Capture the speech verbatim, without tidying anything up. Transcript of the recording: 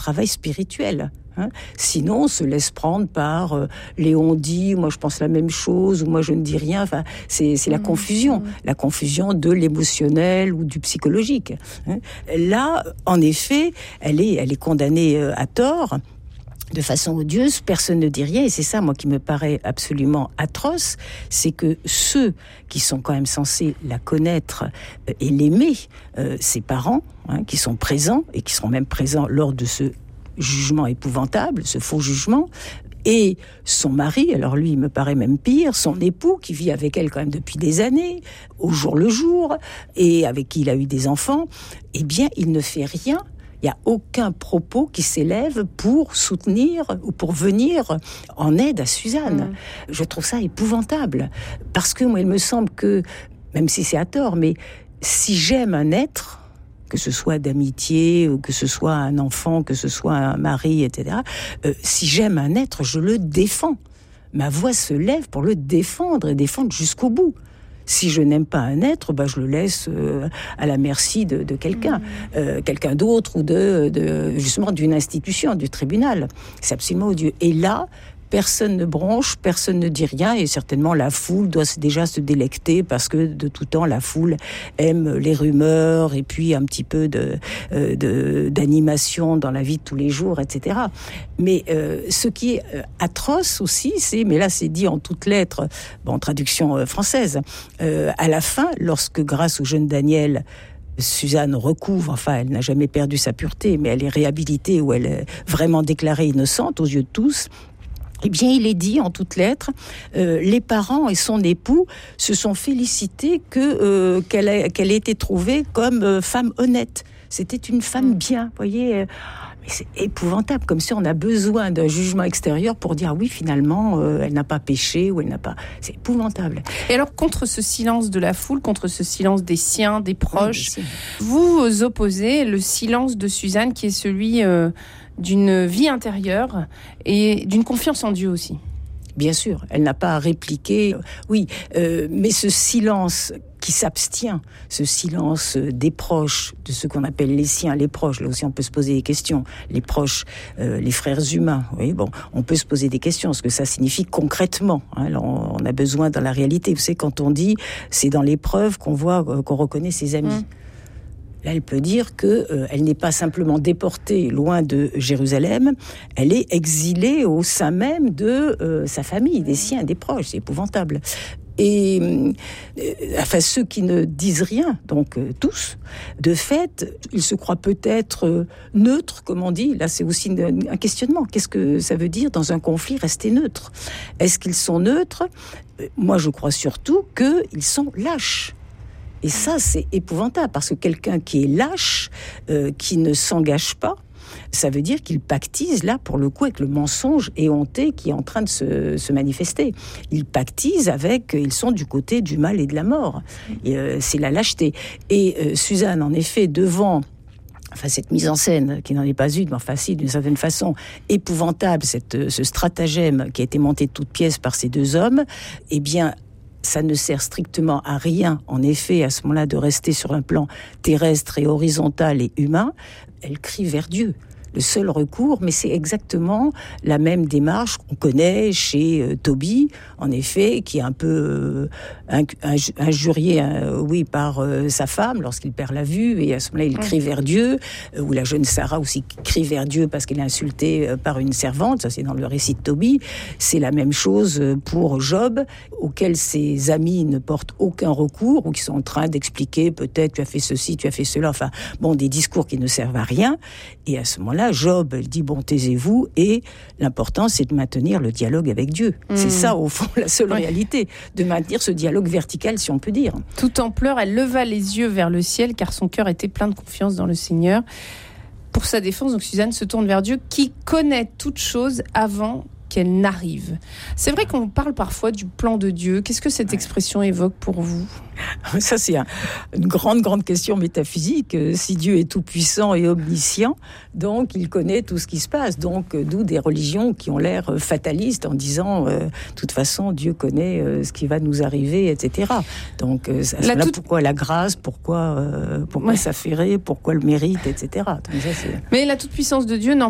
travail spirituel. Hein. Sinon, on se laisse prendre par euh, les on-dit, moi je pense la même chose, ou moi je ne dis rien. Enfin, c'est, c'est la mmh. confusion, mmh. la confusion de l'émotionnel ou du psychologique. Hein. Là, en effet, elle est, elle est condamnée euh, à tort. De façon odieuse, personne ne dit rien, et c'est ça, moi, qui me paraît absolument atroce, c'est que ceux qui sont quand même censés la connaître euh, et l'aimer, euh, ses parents, hein, qui sont présents, et qui seront même présents lors de ce jugement épouvantable, ce faux jugement, et son mari, alors lui, il me paraît même pire, son époux, qui vit avec elle quand même depuis des années, au jour le jour, et avec qui il a eu des enfants, eh bien, il ne fait rien. Il n'y a aucun propos qui s'élève pour soutenir ou pour venir en aide à Suzanne. Mmh. Je trouve ça épouvantable. Parce que moi, il me semble que, même si c'est à tort, mais si j'aime un être, que ce soit d'amitié, ou que ce soit un enfant, que ce soit un mari, et cetera, euh, si j'aime un être, je le défends. Ma voix se lève pour le défendre et défendre jusqu'au bout. Si je n'aime pas un être, bah, je le laisse euh, à la merci de, de quelqu'un, mmh. euh, quelqu'un d'autre ou de, de justement d'une institution, du tribunal. C'est absolument odieux. Et là, personne ne bronche, personne ne dit rien, et certainement la foule doit déjà se délecter parce que de tout temps la foule aime les rumeurs et puis un petit peu de, euh, de d'animation dans la vie de tous les jours, et cetera. Mais euh, ce qui est euh, atroce aussi, c'est, mais là c'est dit en toutes lettres, bon, en traduction euh, française, euh, à la fin, lorsque grâce au jeune Daniel, Suzanne recouvre, enfin elle n'a jamais perdu sa pureté, mais elle est réhabilitée ou elle est vraiment déclarée innocente aux yeux de tous. Eh bien, il est dit en toutes lettres, euh, les parents et son époux se sont félicités que euh, qu'elle ait, qu'elle ait été trouvée comme euh, femme honnête. C'était une femme bien, vous voyez. Euh, mais c'est épouvantable, comme si on a besoin d'un jugement extérieur pour dire oui, finalement, euh, elle n'a pas péché ou elle n'a pas. C'est épouvantable. Et alors, contre ce silence de la foule, contre ce silence des siens, des proches, oui, vous opposez le silence de Suzanne, qui est celui euh, d'une vie intérieure et d'une confiance en Dieu aussi. Bien sûr, elle n'a pas à répliquer, oui, euh, mais ce silence qui s'abstient, ce silence des proches, de ce qu'on appelle les siens, les proches, là aussi on peut se poser des questions, les proches, euh, les frères humains, oui, bon, on peut se poser des questions, ce que ça signifie concrètement, hein, alors on, on a besoin dans la réalité, vous savez, quand on dit, c'est dans l'épreuve qu'on voit, euh, qu'on reconnaît ses amis. Mmh. Là, elle peut dire que euh, elle n'est pas simplement déportée loin de Jérusalem, elle est exilée au sein même de euh, sa famille, des siens, des proches. C'est épouvantable. Et euh, enfin, ceux qui ne disent rien, donc euh, tous, de fait, ils se croient peut-être euh, neutres, comme on dit. Là, c'est aussi une, un questionnement. Qu'est-ce que ça veut dire dans un conflit rester neutre ? Est-ce qu'ils sont neutres ? Moi, je crois surtout qu'ils sont lâches. Et ça, c'est épouvantable, parce que quelqu'un qui est lâche, euh, qui ne s'engage pas, ça veut dire qu'il pactise, là, pour le coup, avec le mensonge éhonté qui est en train de se, se manifester. Ils pactisent avec, ils sont du côté du mal et de la mort. Et, euh, c'est la lâcheté. Et euh, Suzanne, en effet, devant... Enfin, cette mise en scène, qui n'en est pas une, mais enfin, si, d'une certaine façon, épouvantable, cette, ce stratagème qui a été monté de toutes pièces par ces deux hommes, eh bien... ça ne sert strictement à rien, en effet, à ce moment-là, de rester sur un plan terrestre et horizontal et humain. Elle crie vers Dieu. Le seul recours, mais c'est exactement la même démarche qu'on connaît chez euh, Tobie, en effet, qui est un peu euh, injurié, euh, oui, par euh, sa femme lorsqu'il perd la vue, et à ce moment-là, il crie vers Dieu, euh, ou la jeune Sarah aussi crie vers Dieu parce qu'elle est insultée euh, par une servante, ça c'est dans le récit de Tobie. C'est la même chose pour Job, auquel ses amis ne portent aucun recours, ou qui sont en train d'expliquer, peut-être, tu as fait ceci, tu as fait cela, enfin, bon, des discours qui ne servent à rien, et à ce moment-là, Là, Job, elle dit, bon, taisez-vous, et l'important, c'est de maintenir le dialogue avec Dieu. Mmh. C'est ça, au fond, la seule oui. réalité, de maintenir ce dialogue vertical, si on peut dire. Tout en pleurs, elle leva les yeux vers le ciel, car son cœur était plein de confiance dans le Seigneur. Pour sa défense, donc Suzanne se tourne vers Dieu, qui connaît toutes choses avant qu'elle n'arrive. C'est vrai qu'on parle parfois du plan de Dieu. Qu'est-ce que cette ouais. expression évoque pour vous ? Ça, c'est un, une grande, grande question métaphysique. Si Dieu est tout-puissant et omniscient, donc il connaît tout ce qui se passe. Donc, d'où des religions qui ont l'air fatalistes en disant, euh, de toute façon, Dieu connaît euh, ce qui va nous arriver, et cetera. Donc, euh, là, toute... pourquoi la grâce, pourquoi, euh, pourquoi ouais. s'affairer, pourquoi le mérite, et cetera. Donc, ça, c'est... Mais la toute-puissance de Dieu